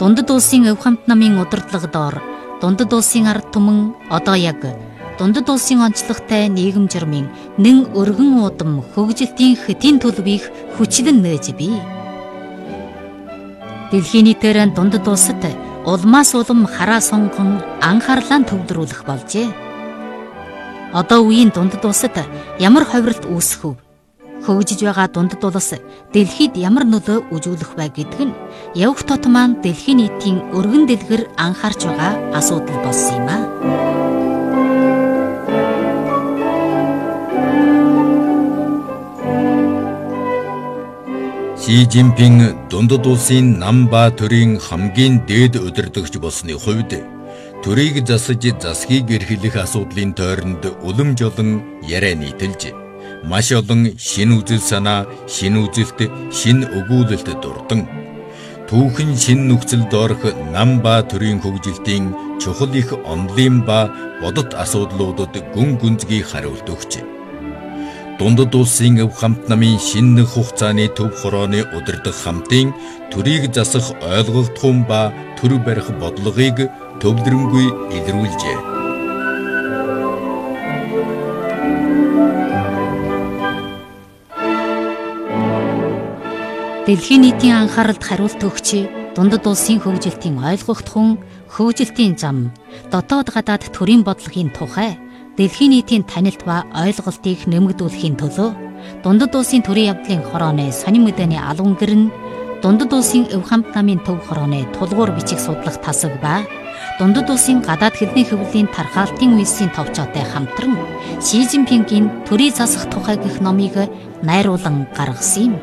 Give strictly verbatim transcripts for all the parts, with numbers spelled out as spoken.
Дундад улсын өв хамт намын удирдлага доор дундад улсын ард түмэн одоо яг дундад улсын онцлогтой нийгэм журмын нэн өргөн удам хөгжилтийн хөтийн төлөвийг хүчлэн нээж бий. Дэлхийн нийтээр дундад улсад улмаас улам хараа сонгон анхаарлаа төвлөрүүлэх болжээ. Одоо үеийн дундад улсад ямар ховролт үүсэх вэ? Хөгжиж байгаа дундад улс дэлхийд ямар нөлөө үзүүлэх вэ гэдг нь явх тот маань дэлхийн нийтийн өргөн дэлгэр анхаарч байгаа асуудал болсон юм а. Ши Жинпин дундад улсын нам ба төрийн хамгийн дээд удирдагч болсны хувьд төрийг засаж засгийг эрхлэх асуудлын тойронд улам жолон яриа нийтэлж маш олон шин үзэл санаа, шин үзэлт, шин өгүүлэлт дурдан түүхэн шин нөхцөлд орох нам ба төрийн хөгжилтийн чухал их онолын ба бодит асуудлуудад гүн гүнзгий хариулт өгч дундад улсын өв хамт намын шинэ хугацааны төв хорооны удирдах хамтын төрийг засах ойлголтхон ба төр барих бодлогыг төвлөрөнгүй илрүүлжээ. Дэлхийн нийтийн анхааралд хариулт өгч дундад улсын хөгжилтийн ойлгогдхон хөгжилтийн зам дотоод гадаад төрийн бодлогын тухай дэлхийн нийтийн танилт ба ойлголтыг нэмэгдүүлэхийн төлөө дундад улсын төрийн явдлын хорооны сонин мэдээний албан гэр нь дундад улсын өв хамт намын төв хорооны тулгуур бичих судлах тасаг ба дундад улсын гадаад хэлний хөвлийн тархаалтын үйлсийн товчоотой хамтран Ши Жинпингийн төрийг засах тухай гэх номыг найруулан гаргасан юм.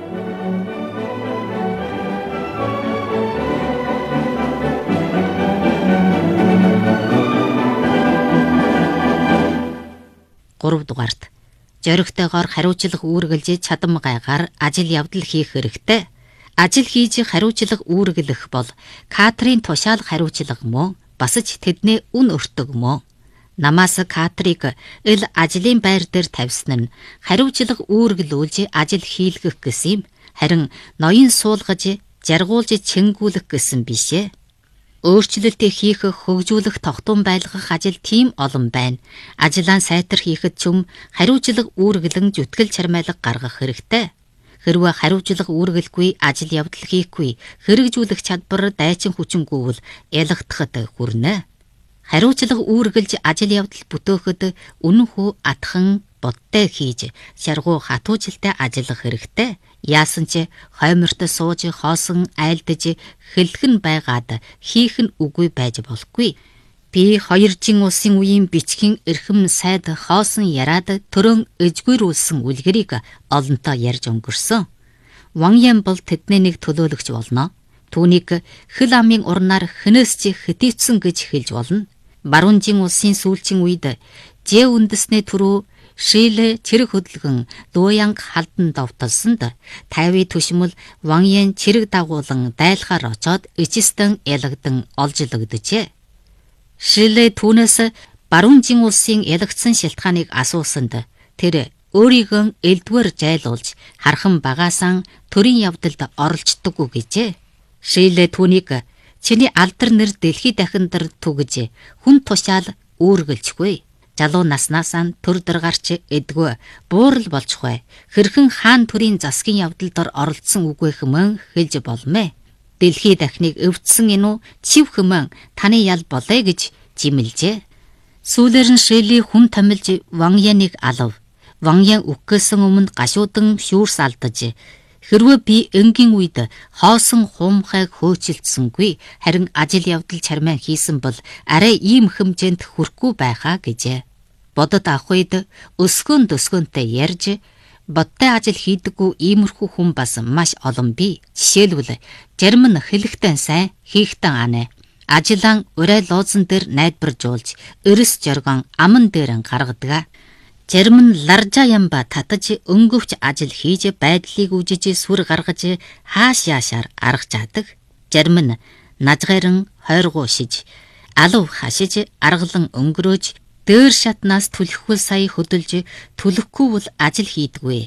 гурав дугаарт зоригтойгоор хариуцлага үүргэлж чадам гайгаар ажил явдал хийх хэрэгтэй. Ажил хийж хариуцлага үүргэлэх бол кадрын тушаал хариуцлага мөн бас ч тэдний үн өртөг мөн. Намаас кадрыг ил ажлын байр дээр тавьсан нь хариуцлага үүргэлүүлж ажил хийлгэх гэсэн юм. Харин ноён суулгаж жаргуулж чингүүлэх гэсэн бишээ. Өөрчлөлт хийх, хөгжүүлэх, тогтун байлгах ажил тийм олон байна. Ажлаа сайтар хийхэд ч юм хариуцлага үүргэлэн зүтгэл чармайлга гаргах хэрэгтэй. Хэрвээ хариуцлага үүргэлгүй ажил явдал хийхгүй, хэрэгжүүлэх чадвар дайчин хүчингүй бол ялагдахад хүрнэ. Хариуцлага үүргэлж ажил явдал бүтөөхөд үнэнхүү атхан бодтой хийж, шаргуу хатуужилтай ажиллах хэрэгтэй. Яасан ч хойморт сууж хоосон айлдаж хэлхэн байгаад хийх нь үгүй байж болохгүй. Би хоёр жин улсын үеийн бичгийн эрхэм сайд хоосон яраад төрөн эжгүүрүүлсэн үлгэрийг олонтоо ярьж өнгөрсөн. Ван Ян бол тэдний нэг төлөөлөгч болно. Түүнийг хэл амын урнаар хэнээс ч хэтийцсэн гэж хэлж болно. Баруун жин улсын сүүлчийн үед Жэ үндэсний түрүү Шилэ чирэг хөдөлгөн Луянг халдан довтолсонд тайвы түшмэл Ван Ян чирэг дагуулan дайлахаар очоод ичстэн ялгдан олжлогдөжээ. Шилэ түүнээс баруун жин улсын ялагдсан шалтгааныг асуусанд тэр өөрийгөө элдвэр жайлуулж хархан багаасан төрийн явдалд оролцдоггүй гэжээ. Шилэ түүнийг чиний алдар нэр дэлхий дахиндар түгэж хүн тушаал үүргэлжгүй. Залуу наснасаа төр даргарч эдгөө буурал болчихвэ. Хэрхэн хаан төрийн засгийн явдалд оролцсон үгүй хэмээн хэлж болмэ. Дэлхий дахныг өвдсөн энүү чив хэмээн таны ял болъё гэж жимэлжээ. Сүүлээр нь Шили хүн томилж Ван Яныг алав. Ван Ян үхгээс өмнө гашуудан шүүрс алдаж хэрвээ би энгийн үед хоосон хуумхайг хөөцөлдсөнгүй харин ажил явдал чармаа хийсэн бол арай ийм хэмжээнд хүрэхгүй байхаа гэжээ. Бодод авах үед өсгөн дөсгөнтэй ярьж бодтой ажил хийдэггүй иймэрхүү хүн бас маш олон бий. Жишээлбэл зарим нь хэлэхтэн сайн, хийхтэн анаа. Ажлаа урай луузан дээр найдваржуулж, өрөс жаргон аман дээр гаргадаг. Зарим нь ларжа ямба татаж өнгөвч ажил хийж байдлыг үжиж сүр гаргаж хааш яашаар арга жаадаг. Зарим нь назгайран хойргоо шиж, алав хашиж аргалан өнгөрөөж дээр шатнаас түлхэхгүй сая хөдөлж түлхэхгүй бол ажил хийдэггүй.